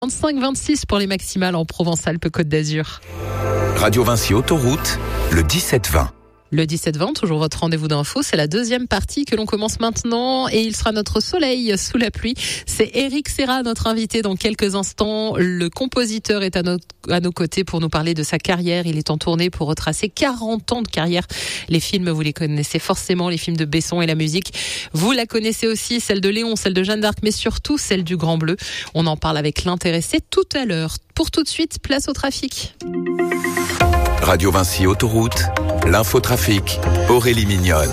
25-26 pour les maximales en Provence-Alpes-Côte d'Azur. Radio Vinci Autoroute, le 17-20. Le 17-20, toujours votre rendez-vous d'info, c'est la deuxième partie que l'on commence maintenant et il sera notre soleil sous la pluie. C'est Eric Serra, notre invité dans quelques instants. Le compositeur est à nos côtés pour nous parler de sa carrière. Il est en tournée pour retracer 40 ans de carrière. Les films, vous les connaissez forcément, les films de Besson et la musique. Vous la connaissez aussi, celle de Léon, celle de Jeanne d'Arc, mais surtout celle du Grand Bleu. On en parle avec l'intéressé tout à l'heure. Pour tout de suite, place au trafic. Radio Vinci Autoroute, l'infotrafic, Aurélie Mignonne.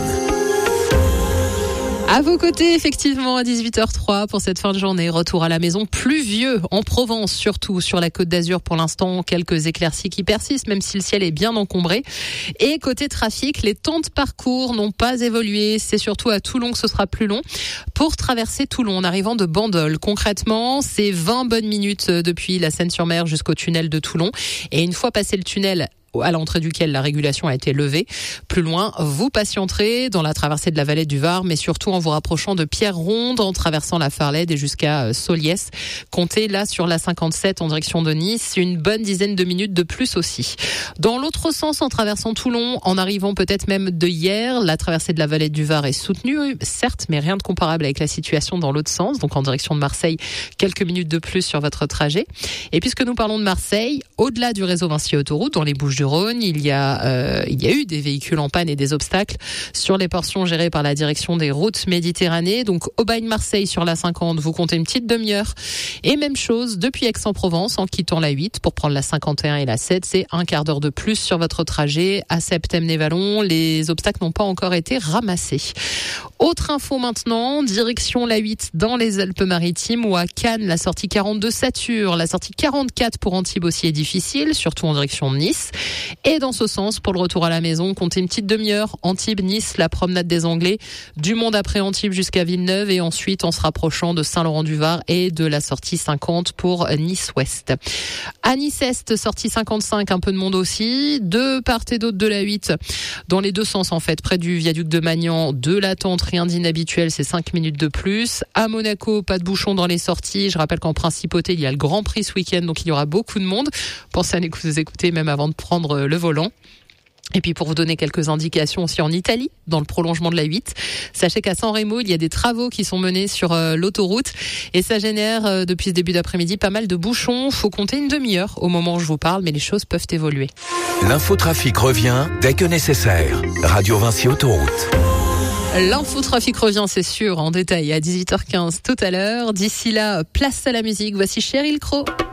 À vos côtés, effectivement, à 18h03 pour cette fin de journée. Retour à la maison pluvieux en Provence, surtout sur la Côte d'Azur pour l'instant. Quelques éclaircies qui persistent, même si le ciel est bien encombré. Et côté trafic, les temps de parcours n'ont pas évolué. C'est surtout à Toulon que ce sera plus long. Pour traverser Toulon en arrivant de Bandol, concrètement, c'est 20 bonnes minutes depuis la Seine-sur-Mer jusqu'au tunnel de Toulon. Et une fois passé le tunnel, à l'entrée duquel la régulation a été levée. Plus loin, vous patienterez dans la traversée de la vallée du Var, mais surtout en vous rapprochant de Pierre-Ronde, en traversant la Farlède et jusqu'à Soliès. Comptez là sur la 57 en direction de Nice, une bonne dizaine de minutes de plus aussi. Dans l'autre sens, en traversant Toulon, en arrivant peut-être même de hier, la traversée de la vallée du Var est soutenue, certes, mais rien de comparable avec la situation dans l'autre sens, donc en direction de Marseille, quelques minutes de plus sur votre trajet. Et puisque nous parlons de Marseille, au-delà du réseau Vinci Autoroute, dans les Bouches-du-Rhône, il y a eu des véhicules en panne et des obstacles sur les portions gérées par la direction des routes Méditerranée. Donc Aubagne-Marseille sur la 50, vous comptez une petite demi-heure. Et même chose depuis Aix-en-Provence en quittant la 8 pour prendre la 51 et la 7, c'est un quart d'heure de plus sur votre trajet. À Septem-les-Vallons, les obstacles n'ont pas encore été ramassés. Autre info maintenant, direction la 8 dans les Alpes-Maritimes ou à Cannes, la sortie 42 sature, la sortie 44 pour Antibes aussi est difficile, surtout en direction de Nice. Et dans ce sens, pour le retour à la maison, comptez une petite demi-heure, Antibes, Nice, la promenade des Anglais, du Mont après Antibes jusqu'à Villeneuve et ensuite en se rapprochant de Saint-Laurent-du-Var et de la sortie 50 pour Nice-Ouest. À Nice-Est, sortie 55, un peu de monde aussi, de part et d'autre de la 8, dans les deux sens en fait, près du viaduc de Magnan, de l'attente, rien d'inhabituel, c'est 5 minutes de plus. À Monaco, pas de bouchon dans les sorties, je rappelle qu'en Principauté, il y a le Grand Prix ce week-end, donc il y aura beaucoup de monde. Pensez à nous écouter même avant de prendre le volant. Et puis pour vous donner quelques indications aussi en Italie, dans le prolongement de la 8, sachez qu'à San Remo, il y a des travaux qui sont menés sur l'autoroute et ça génère depuis ce début d'après-midi pas mal de bouchons. Faut compter une demi-heure au moment où je vous parle, mais les choses peuvent évoluer. L'infotrafic revient dès que nécessaire. Radio Vinci Autoroute. L'infotrafic revient, c'est sûr, en détail à 18h15 tout à l'heure. D'ici là, place à la musique. Voici Sheryl Crow.